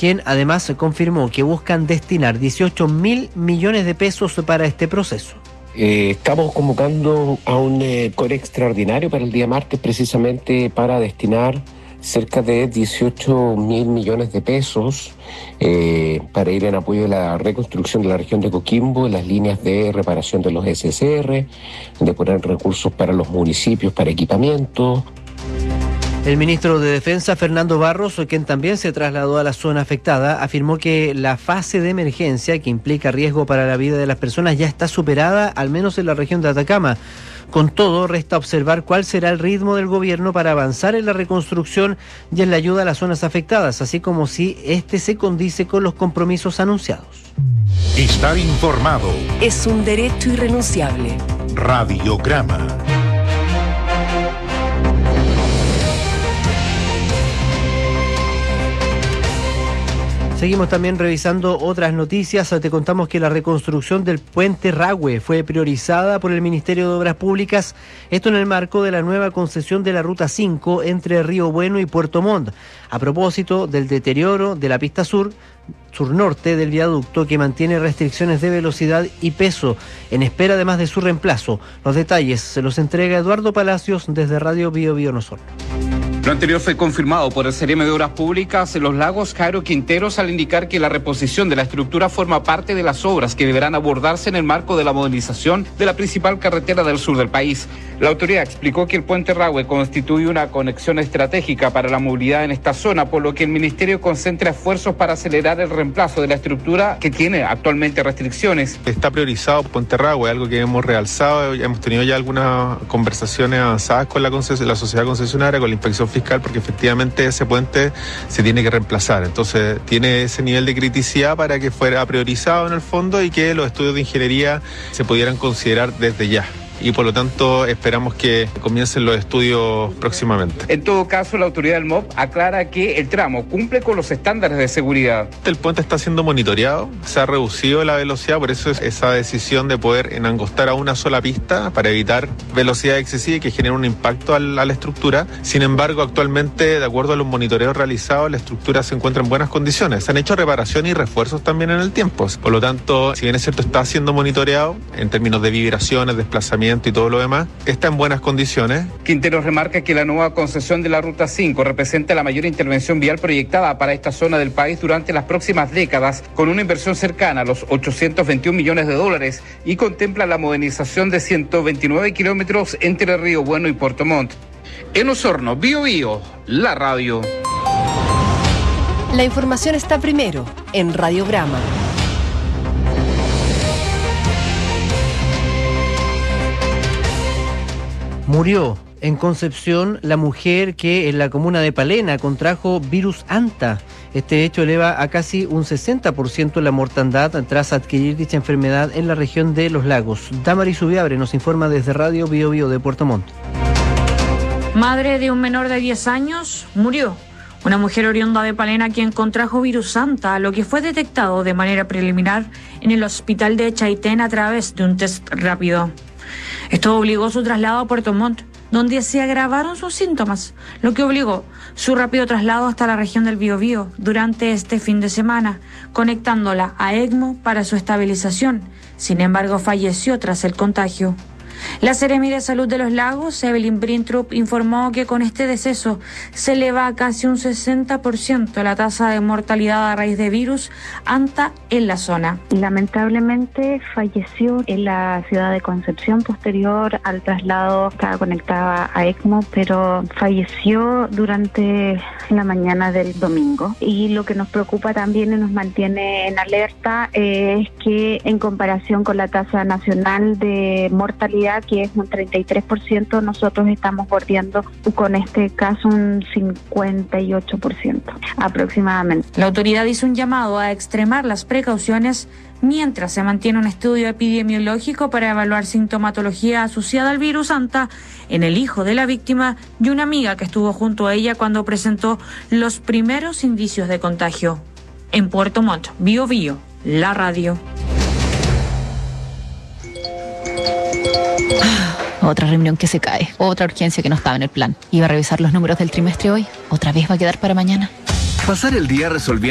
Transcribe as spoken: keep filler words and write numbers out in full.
quien además confirmó que buscan destinar dieciocho mil millones de pesos para este proceso. Eh, estamos convocando a un eh, core extraordinario para el día martes, precisamente para destinar cerca de dieciocho mil millones de pesos eh, para ir en apoyo de la reconstrucción de la región de Coquimbo, las líneas de reparación de los S S R, de poner recursos para los municipios, para equipamiento. El ministro de Defensa, Fernando Barros, quien también se trasladó a la zona afectada, afirmó que la fase de emergencia, que implica riesgo para la vida de las personas, ya está superada, al menos en la región de Atacama. Con todo, resta observar cuál será el ritmo del gobierno para avanzar en la reconstrucción y en la ayuda a las zonas afectadas, así como si este se condice con los compromisos anunciados. Estar informado es un derecho irrenunciable. Radiograma. Seguimos también revisando otras noticias. Te contamos que la reconstrucción del puente Rahue fue priorizada por el Ministerio de Obras Públicas, esto en el marco de la nueva concesión de la Ruta cinco entre Río Bueno y Puerto Montt, a propósito del deterioro de la pista sur, sur-norte del viaducto, que mantiene restricciones de velocidad y peso, en espera además de su reemplazo. Los detalles se los entrega Eduardo Palacios desde Radio Bio Bio Osorno. Lo anterior fue confirmado por el C E R M de Obras Públicas en Los Lagos, Jairo Quinteros, al indicar que la reposición de la estructura forma parte de las obras que deberán abordarse en el marco de la modernización de la principal carretera del sur del país. La autoridad explicó que el puente Rahue constituye una conexión estratégica para la movilidad en esta zona, por lo que el ministerio concentra esfuerzos para acelerar el reemplazo de la estructura que tiene actualmente restricciones. Está priorizado Puente Rahue, algo que hemos realzado, hemos tenido ya algunas conversaciones avanzadas con la, conces- la sociedad concesionaria, con la inspección fiscal, porque efectivamente ese puente se tiene que reemplazar. Entonces tiene ese nivel de criticidad para que fuera priorizado en el fondo y que los estudios de ingeniería se pudieran considerar desde ya. Y por lo tanto esperamos que comiencen los estudios próximamente. En todo caso, la autoridad del M O P aclara que el tramo cumple con los estándares de seguridad. El puente está siendo monitoreado, se ha reducido la velocidad, por eso es esa decisión de poder enangostar a una sola pista para evitar velocidad excesiva y que genere un impacto a la, a la estructura. Sin embargo, actualmente, de acuerdo a los monitoreos realizados, la estructura se encuentra en buenas condiciones. Se han hecho reparaciones y refuerzos también en el tiempo. Por lo tanto, si bien es cierto, está siendo monitoreado en términos de vibraciones, desplazamiento y todo lo demás, está en buenas condiciones. Quinteros remarca que la nueva concesión de la Ruta cinco representa la mayor intervención vial proyectada para esta zona del país durante las próximas décadas, con una inversión cercana a los ochocientos veintiún millones de dólares y contempla la modernización de ciento veintinueve kilómetros entre Río Bueno y Puerto Montt. En Osorno, Bio Bio, la radio. La información está primero en Radiograma. Murió en Concepción la mujer que en la comuna de Palena contrajo virus Anta. Este hecho eleva a casi un sesenta por ciento la mortandad tras adquirir dicha enfermedad en la región de Los Lagos. Damaris Ubiabre nos informa desde Radio Bio Bio de Puerto Montt. Madre de un menor de diez años murió. Una mujer oriunda de Palena quien contrajo virus Anta, lo que fue detectado de manera preliminar en el hospital de Chaitén a través de un test rápido. Esto obligó su traslado a Puerto Montt, donde se agravaron sus síntomas, lo que obligó su rápido traslado hasta la región del Biobío durante este fin de semana, conectándola a ECMO para su estabilización. Sin embargo, falleció tras el contagio. La Seremi de Salud de Los Lagos, Evelyn Brintrup, informó que con este deceso se eleva a casi un sesenta por ciento la tasa de mortalidad a raíz de virus Anta en la zona. Lamentablemente falleció en la ciudad de Concepción posterior al traslado, estaba conectada a ECMO, pero falleció durante la mañana del domingo. Y lo que nos preocupa también y nos mantiene en alerta eh, es que en comparación con la tasa nacional de mortalidad, que es un treinta y tres por ciento, nosotros estamos bordeando con este caso un cincuenta y ocho por ciento aproximadamente. La autoridad hizo un llamado a extremar las precauciones mientras se mantiene un estudio epidemiológico para evaluar sintomatología asociada al virus Anta en el hijo de la víctima y una amiga que estuvo junto a ella cuando presentó los primeros indicios de contagio. En Puerto Montt, Bio Bio, la radio. Otra reunión que se cae, otra urgencia que no estaba en el plan. Iba a revisar los números del trimestre hoy, otra vez va a quedar para mañana. Pasar el día resolviendo